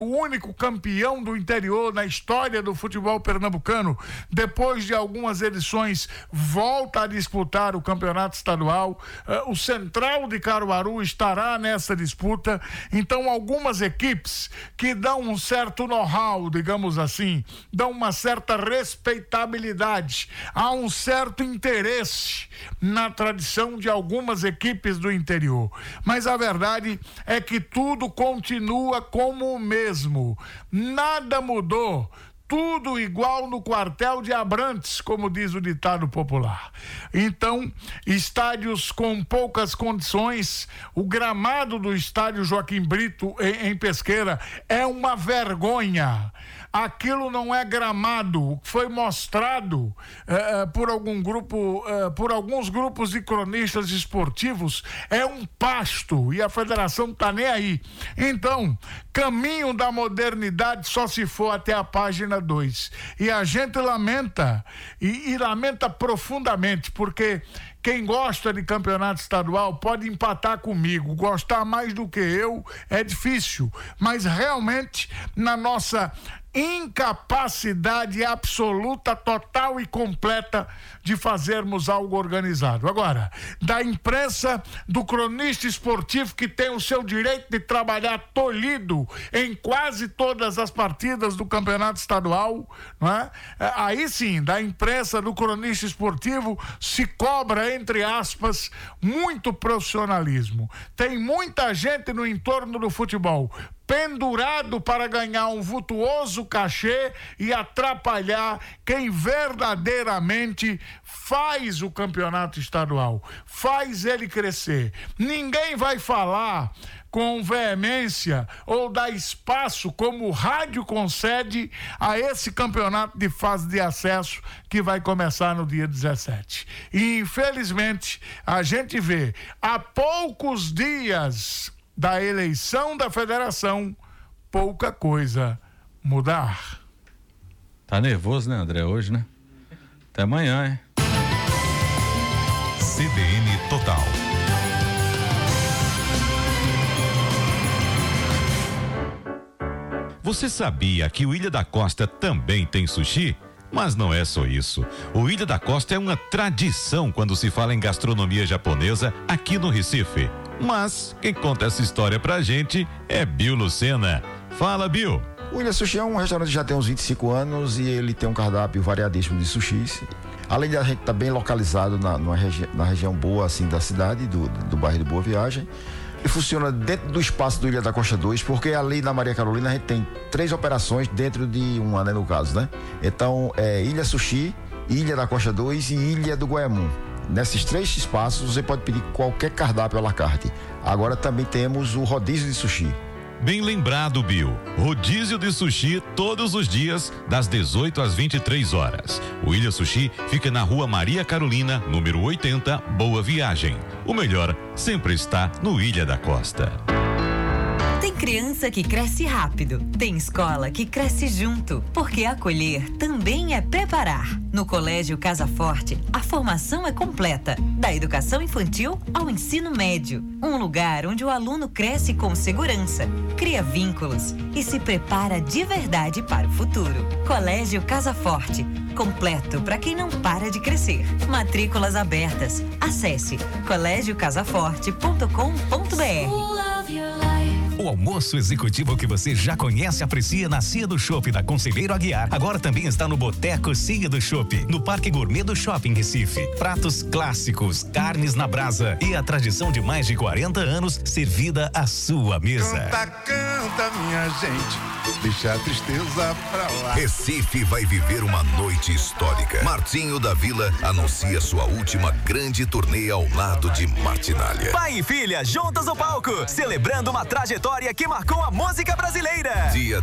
o único campeão do interior na história do futebol pernambucano, depois de algumas edições, volta a disputar o campeonato estadual. O Central de Caruaru estará nessa disputa. Então, algumas equipes que dão um certo know-how, digamos assim, dão uma certa respeitabilidade, há um certo interesse na tradição de algumas equipes do interior. Mas a verdade é que tudo continua como o mesmo. Nada mudou, tudo igual no quartel de Abrantes, como diz o ditado popular. Então, estádios com poucas condições, o gramado do estádio Joaquim Brito em Pesqueira é uma vergonha. Aquilo não é gramado, foi mostrado por alguns grupos de cronistas esportivos, é um pasto e a federação não tá nem aí. Então, caminho da modernidade só se for até a página 2. E a gente lamenta, e lamenta profundamente, porque quem gosta de campeonato estadual pode empatar comigo. Gostar mais do que eu é difícil, mas realmente na nossa incapacidade absoluta, total e completa de fazermos algo organizado. Agora, da imprensa, do cronista esportivo que tem o seu direito de trabalhar tolhido em quase todas as partidas do campeonato estadual, não é? Aí sim, da imprensa, do cronista esportivo se cobra, entre aspas, muito profissionalismo. Tem muita gente no entorno do futebol pendurado para ganhar um vultuoso cachê e atrapalhar quem verdadeiramente faz o campeonato estadual, faz ele crescer. Ninguém vai falar com veemência ou dar espaço, como o rádio concede, a esse campeonato de fase de acesso que vai começar no dia 17. E infelizmente a gente vê há poucos dias da eleição da federação, pouca coisa mudar. Tá nervoso, né, André, hoje, né? Até amanhã, hein? CBN Total. Você sabia que o Ilha da Costa também tem sushi? Mas não é só isso. O Ilha da Costa é uma tradição quando se fala em gastronomia japonesa aqui no Recife. Mas quem conta essa história pra gente é Bill Lucena. Fala, Bill. O Ilha Sushi é um restaurante que já tem uns 25 anos e ele tem um cardápio variadíssimo de sushis. Além de a gente estar bem localizado na região boa assim da cidade, do bairro de Boa Viagem. Ele funciona dentro do espaço do Ilha da Costa 2, porque ali na Maria Carolina a gente tem 3 operações dentro de uma, né, no caso, né? Então, Ilha Sushi, Ilha da Costa 2 e Ilha do Goiamum. Nesses 3 espaços você pode pedir qualquer cardápio à la carte. Agora também temos o rodízio de sushi. Bem lembrado, Bill. Rodízio de sushi todos os dias, das 18 às 23 horas. O Ilha Sushi fica na rua Maria Carolina, número 80, Boa Viagem. O melhor sempre está no Ilha da Costa. Tem criança que cresce rápido, tem escola que cresce junto, porque acolher também é preparar. No Colégio Casa Forte, a formação é completa, da educação infantil ao ensino médio. Um lugar onde o aluno cresce com segurança, cria vínculos e se prepara de verdade para o futuro. Colégio Casa Forte, completo para quem não para de crescer. Matrículas abertas. Acesse colégiocasaforte.com.br. O almoço executivo que você já conhece e aprecia na Cia do Chopp da Conselheiro Aguiar, agora também está no Boteco Cia do Chopp, no Parque Gourmet do Shopping Recife. Pratos clássicos, carnes na brasa e a tradição de mais de 40 anos servida à sua mesa. Canta, canta, minha gente, deixa a tristeza pra lá. Recife vai viver uma noite histórica. Martinho da Vila anuncia sua última grande turnê ao lado de Martinália. Pai e filha juntos no palco, celebrando uma trajetória que marcou a música brasileira. Dia